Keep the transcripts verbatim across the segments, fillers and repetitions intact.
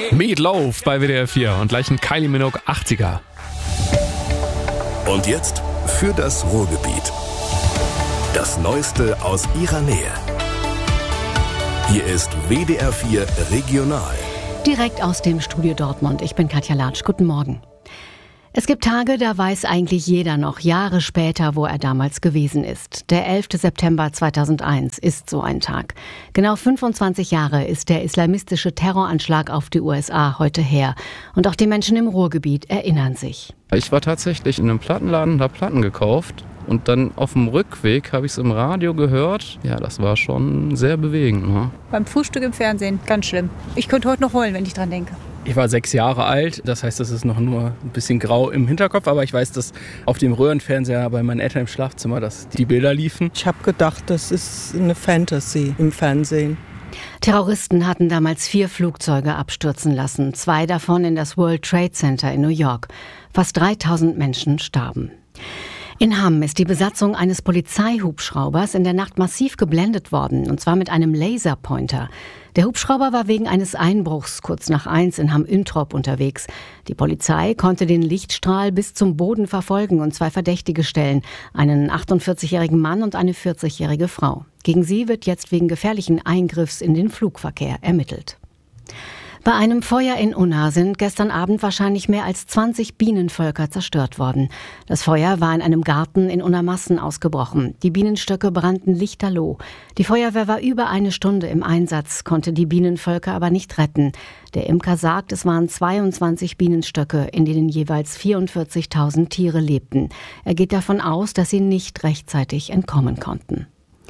Meatloaf bei W D R vier und gleich ein Kylie Minogue achtziger. Und jetzt für das Ruhrgebiet. Das Neueste aus ihrer Nähe. Hier ist W D R vier Regional. Direkt aus dem Studio Dortmund. Ich bin Katja Latsch. Guten Morgen. Es gibt Tage, da weiß eigentlich jeder noch, Jahre später, wo er damals gewesen ist. Der elfter September zweitausendeins ist so ein Tag. Genau fünfundzwanzig Jahre ist der islamistische Terroranschlag auf die U S A heute her. Und auch die Menschen im Ruhrgebiet erinnern sich. Ich war tatsächlich in einem Plattenladen, habe Platten gekauft. Und dann auf dem Rückweg habe ich es im Radio gehört. Ja, das war schon sehr bewegend. Ne? Beim Frühstück im Fernsehen, ganz schlimm. Ich könnte heute noch heulen, wenn ich dran denke. Ich war sechs Jahre alt, das heißt, das ist noch nur ein bisschen grau im Hinterkopf. Aber ich weiß, dass auf dem Röhrenfernseher bei meinen Eltern im Schlafzimmer dass die Bilder liefen. Ich habe gedacht, das ist eine Fantasy im Fernsehen. Terroristen hatten damals vier Flugzeuge abstürzen lassen. Zwei davon in das World Trade Center in New York. Fast dreitausend Menschen starben. In Hamm ist die Besatzung eines Polizeihubschraubers in der Nacht massiv geblendet worden, und zwar mit einem Laserpointer. Der Hubschrauber war wegen eines Einbruchs kurz nach eins in Hamm-Üntrop unterwegs. Die Polizei konnte den Lichtstrahl bis zum Boden verfolgen und zwei Verdächtige stellen, einen achtundvierzigjährigen Mann und eine vierzigjährige Frau. Gegen sie wird jetzt wegen gefährlichen Eingriffs in den Flugverkehr ermittelt. Bei einem Feuer in Unna sind gestern Abend wahrscheinlich mehr als zwanzig Bienenvölker zerstört worden. Das Feuer war in einem Garten in Unermassen ausgebrochen. Die Bienenstöcke brannten lichterloh. Die Feuerwehr war über eine Stunde im Einsatz, konnte die Bienenvölker aber nicht retten. Der Imker sagt, es waren zweiundzwanzig Bienenstöcke, in denen jeweils vierundvierzigtausend Tiere lebten. Er geht davon aus, dass sie nicht rechtzeitig entkommen konnten.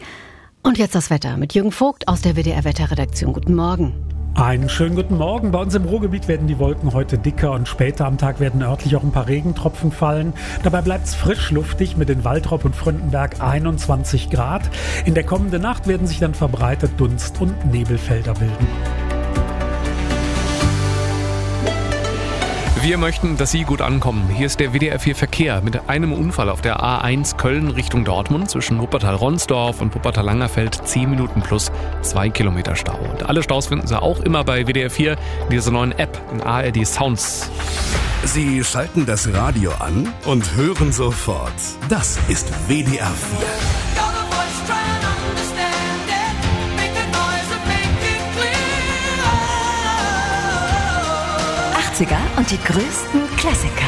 Und jetzt das Wetter mit Jürgen Vogt aus der W D R-Wetterredaktion. Guten Morgen. Einen schönen guten Morgen. Bei uns im Ruhrgebiet werden die Wolken heute dicker und später am Tag werden örtlich auch ein paar Regentropfen fallen. Dabei bleibt es frisch luftig mit in Waltrop und Fröndenberg einundzwanzig Grad. In der kommenden Nacht werden sich dann verbreitet Dunst- und Nebelfelder bilden. Wir möchten, dass Sie gut ankommen. Hier ist der W D R vier Verkehr mit einem Unfall auf der A eins Köln Richtung Dortmund zwischen Wuppertal-Ronsdorf und Wuppertal-Langerfeld. zehn Minuten plus zwei Kilometer Stau. Und alle Staus finden Sie auch immer bei W D R vier in dieser neuen App, in A R D Sounds. Sie schalten das Radio an und hören sofort. Das ist W D R vier. achtziger und die größten Klassiker.